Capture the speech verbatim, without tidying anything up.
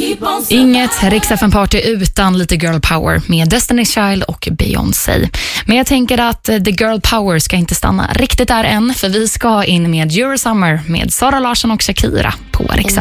Inget Rix F M-party utan lite girl power med Destiny's Child och Beyoncé. Men jag tänker att the girl power ska inte stanna riktigt där än, för vi ska in med Eurosummer med Sara Larsson och Shakira på Rix F M.